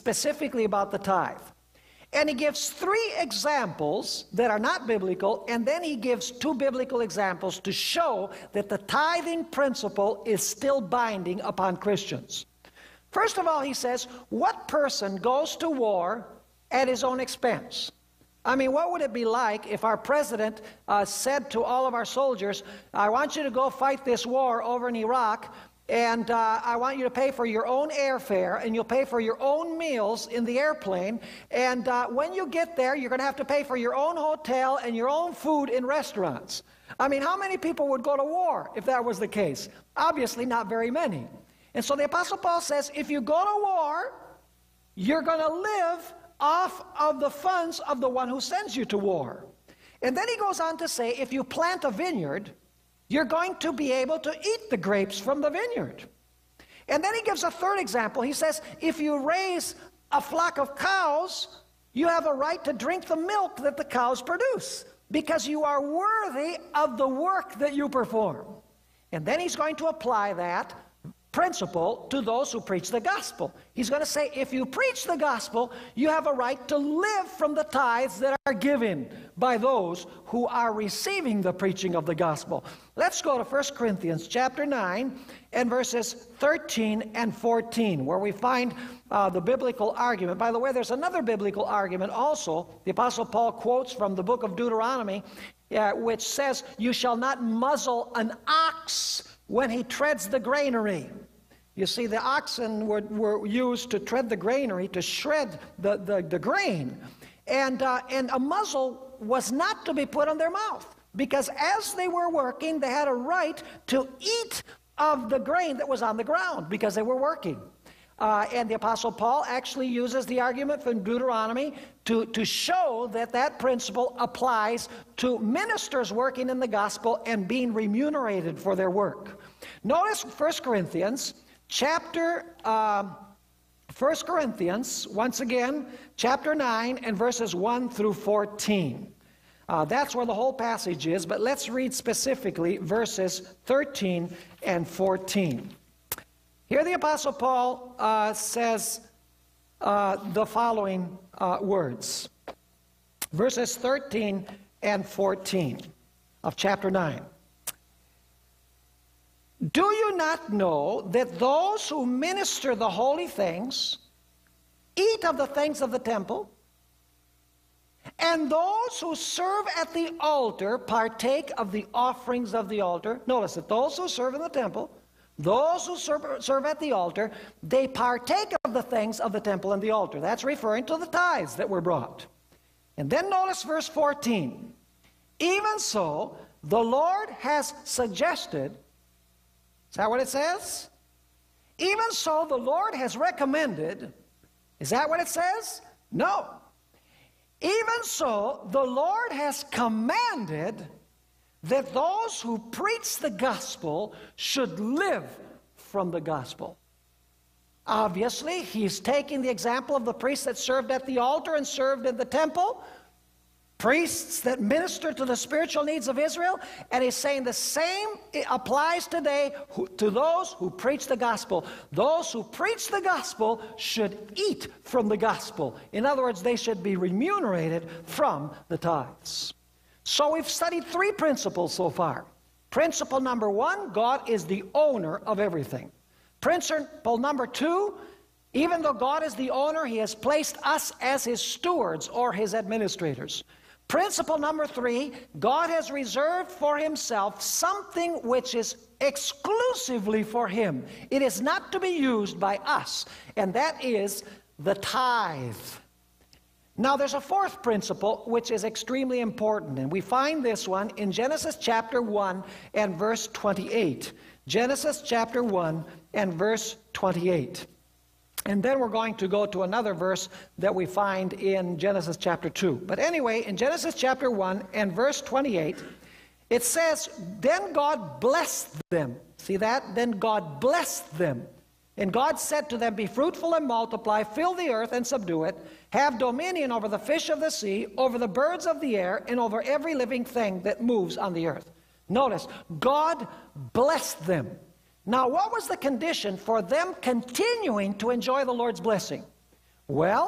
specifically about the tithe. And he gives 3 examples that are not biblical, and then he gives 2 biblical examples to show that the tithing principle is still binding upon Christians. First of all, he says, what person goes to war at his own expense? I mean, what would it be like if our president said to all of our soldiers, I want you to go fight this war over in Iraq, and I want you to pay for your own airfare, and you'll pay for your own meals in the airplane, and when you get there, you're going to have to pay for your own hotel and your own food in restaurants. I mean, how many people would go to war if that was the case? Obviously not very many. And so the Apostle Paul says, if you go to war, you're going to live off of the funds of the one who sends you to war. And then he goes on to say, if you plant a vineyard, you're going to be able to eat the grapes from the vineyard. And then he gives a 3rd example. He says, if you raise a flock of cows, you have a right to drink the milk that the cows produce, because you are worthy of the work that you perform. And then he's going to apply that principle to those who preach the gospel. He's going to say, if you preach the gospel, you have a right to live from the tithes that are given by those who are receiving the preaching of the gospel. Let's go to 1 Corinthians chapter 9 and verses 13 and 14, where we find the biblical argument. By the way, there's another biblical argument also. The Apostle Paul quotes from the book of Deuteronomy, which says, you shall not muzzle an ox when he treads the granary. You see, the oxen were used to tread the granary, to shred the grain. And a muzzle was not to be put on their mouth, because as they were working, they had a right to eat of the grain that was on the ground, because they were working. And the Apostle Paul actually uses the argument from Deuteronomy to show that that principle applies to ministers working in the gospel and being remunerated for their work. Notice 1 Corinthians, once again, chapter 9 and verses 1 through 14. That's where the whole passage is, but let's read specifically verses 13 and 14. Here the Apostle Paul says the following words. Verses 13 and 14 of chapter 9. Do you not know that those who minister the holy things eat of the things of the temple, and those who serve at the altar partake of the offerings of the altar? Notice that those who serve in the temple, those who serve at the altar, they partake of the things of the temple and the altar. That's referring to the tithes that were brought. And then notice verse 14. Even so, the Lord has suggested, is that what it says? Even so, the Lord has recommended, is that what it says? No. Even so, the Lord has commanded that those who preach the gospel should live from the gospel. Obviously, he's taking the example of the priests that served at the altar and served in the temple, priests that ministered to the spiritual needs of Israel, and he's saying the same applies today to those who preach the gospel. Those who preach the gospel should eat from the gospel. In other words, they should be remunerated from the tithes. So we've studied 3 principles so far. Principle number 1, God is the owner of everything. Principle number 2, even though God is the owner, he has placed us as his stewards or his administrators. Principle number 3, God has reserved for himself something which is exclusively for him. It is not to be used by us, and that is the tithe. Now there's a 4th principle which is extremely important, and we find this one in Genesis chapter 1 and verse 28. Genesis chapter 1 and verse 28. And then we're going to go to another verse that we find in Genesis chapter 2. But anyway, in Genesis chapter 1 and verse 28, it says, then God blessed them. See that? Then God blessed them. And God said to them, be fruitful and multiply, fill the earth and subdue it, have dominion over the fish of the sea, over the birds of the air, and over every living thing that moves on the earth. Notice, God blessed them. Now, what was the condition for them continuing to enjoy the Lord's blessing? Well,